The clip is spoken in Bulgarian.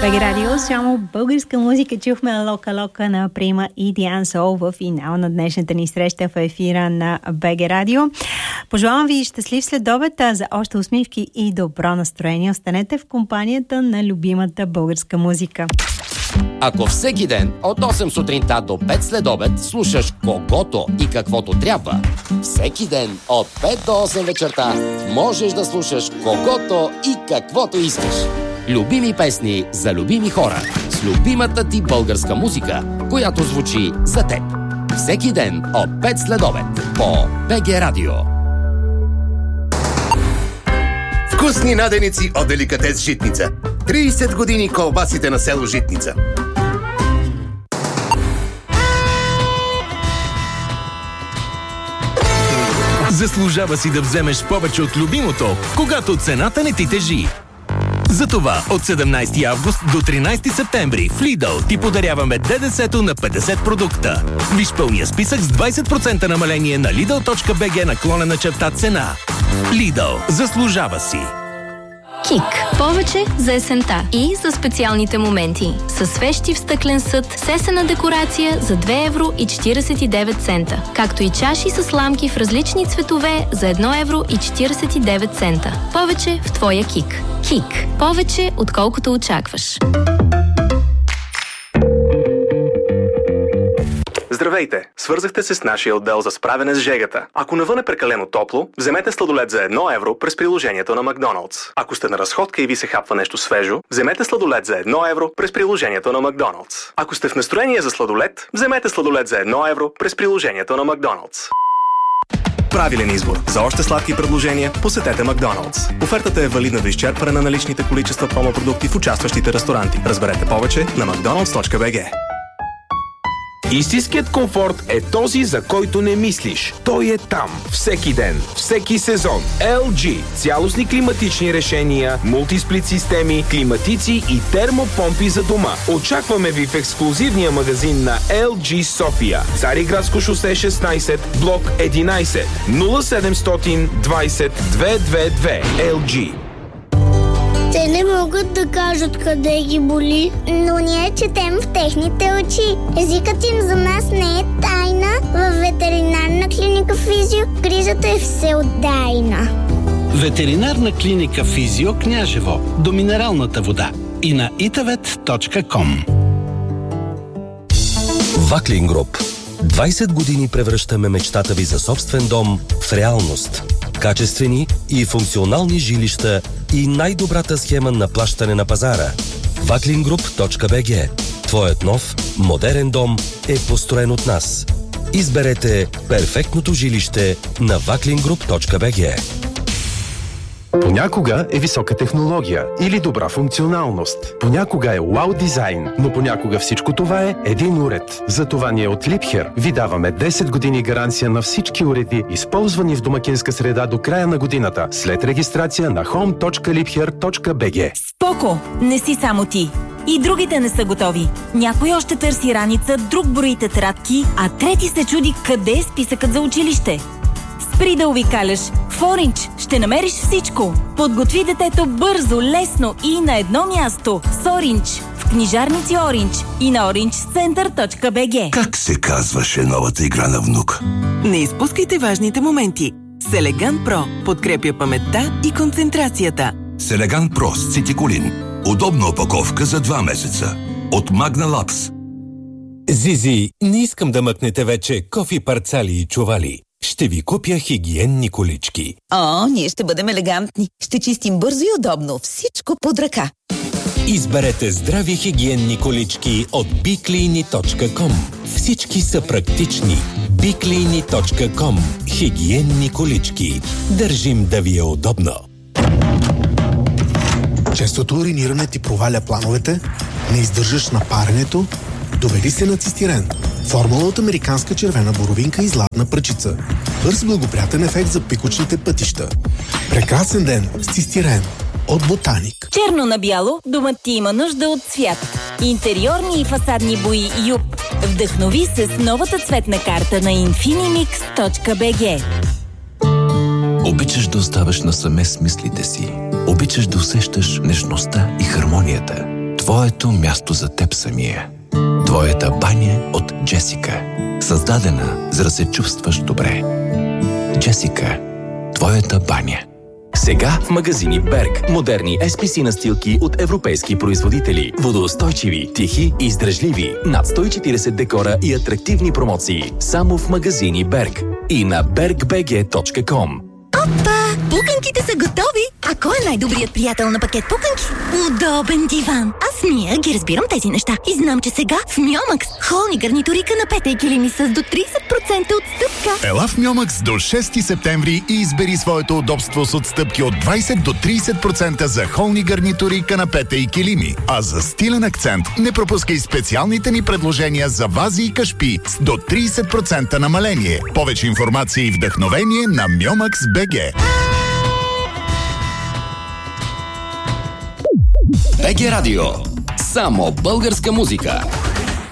БГ Радио, само българска музика. Чухме Лока на Прима и Диан Сол в финал на днешната ни среща в ефира на БГ Радио. Пожелавам ви щастлив следобед, за още усмивки и добро настроение. Останете в компанията на любимата българска музика. Ако всеки ден от 8 сутринта до 5 следобед слушаш когото и каквото трябва, всеки ден от 5 до 8 вечерта можеш да слушаш когото и каквото искаш. Любими песни за любими хора с любимата ти българска музика, която звучи за теб. Всеки ден от 5 следобед по БГ Радио. Вкусни наденици от Деликатес Житница. 30 години колбасите на село Житница. Заслужава си да вземеш повече от любимото, когато цената не ти тежи. Затова от 17 август до 13 септември в Lidl ти подаряваме ДДС-то на 50 продукта. Виж пълния списък с 20% намаление на lidl.bg/цена. Lidl. Заслужава си. КИК. Повече за есента и за специалните моменти. Със свещи в стъклен съд с есенна декорация за 2,49 евро. Както и чаши с ламки в различни цветове за 1,49 евро. Повече в твоя КИК. КИК. Повече отколкото очакваш. Здравейте! Свързахте се с нашия отдел за справяне с жегата. Ако навън е прекалено топло, вземете сладолед за 1 евро през приложението на Макдоналдс. Ако сте на разходка и ви се хапва нещо свежо, вземете сладолед за 1 евро през приложението на Макдоналдс. Ако сте в настроение за сладолед, вземете сладолед за 1 евро през приложението на Макдоналдс. Правилен избор. За още сладки предложения посетете Макдоналдс. Офертата е валидна до изчерпване на наличните количества промопродукти в участващите ресторанти. Разберете повече на mcdonalds.bg. Истинският комфорт е този, за който не мислиш. Той е там. Всеки ден, всеки сезон. LG. Цялостни климатични решения, мултисплит системи, климатици и термопомпи за дома. Очакваме ви в ексклузивния магазин на LG София. Цариградско шосе 16, блок 11, 0700 20 222. LG. Те не могат да кажат къде ги боли, но ние четем в техните очи. Езикът им за нас не е тайна. Във ветеринарна клиника Физио грижата е всеотдайна. Ветеринарна клиника Физио Княжево до минералната вода и на itavet.com. Ваклин Груп. 20 години превръщаме мечтата ви за собствен дом в реалност. Качествени и функционални жилища и най-добрата схема на плащане на пазара. Vaklingroup.bg. Твоят нов, модерен дом е построен от нас. Изберете перфектното жилище на Vaklingroup.bg. Понякога е висока технология или добра функционалност. Понякога е вау дизайн, но понякога всичко това е един уред. Затова ние от Liebherr ви даваме 10 години гаранция на всички уреди, използвани в домакинска среда до края на годината, след регистрация на home.liebherr.bg. Споко! Не си само ти. И другите не са готови. Някой още търси раница, друг брои тетрадки, а трети се чуди къде е списъкът за училище. Спри да увикаляш. В Orange ще намериш всичко. Подготви детето бързо, лесно и на едно място. С Orange. В книжарници Orange и на orangecenter.bg. Как се казваше новата игра на внук? Не изпускайте важните моменти. Селеган Про подкрепя паметта и концентрацията. Селеган Про с цитикулин. Удобна опаковка за 2 месеца. От Magna Labs. Зизи, не искам да мъкнете вече кофи, парцали и чували. Ще ви купя хигиенни колички. О, ние ще бъдем елегантни. Ще чистим бързо и удобно. Всичко под ръка. Изберете здрави хигиенни колички от biclean.com. Всички са практични. biclean.com. Хигиенни колички. Държим да ви е удобно. Честото уриниране ти проваля плановете, не издържаш на паренето, доведи се на цистирен. Формула от американска червена боровинка и златна пръчица. Бърз благоприятен ефект за пикочните пътища. Прекрасен ден с цистирен от Ботаник. Черно на бяло, домът ти има нужда от цвят. Интериорни и фасадни бои Юб. Вдъхнови се с новата цветна карта на infinimix.bg. Обичаш да оставаш насаме с мислите си. Обичаш да усещаш нежността и хармонията. Твоето място за теб самия. Твоята баня от Джесика. Създадена, за да се чувстваш добре. Джесика. Твоята баня. Сега в магазини Берг. Модерни SPC настилки от европейски производители. Водоустойчиви, тихи и издръжливи. Над 140 декора и атрактивни промоции. Само в магазини Берг. И на bergbg.com. Опа! Пуканките са готови! А кой е най-добрият приятел на пакет пуканки? Удобен диван! Аз Мия ги разбирам тези неща. И знам, че сега в Мьомакс холни гарнитури, канапета и килими с до 30% отстъпка. Ела в Мьомакс до 6 септември и избери своето удобство с отстъпки от 20 до 30% за холни гарнитури, канапета и килими. А за стилен акцент не пропускай специалните ни предложения за вази и кашпи с до 30% намаление. Повече информация и вдъхновение на Мьомакс БГ. БГ Радио. Само българска музика.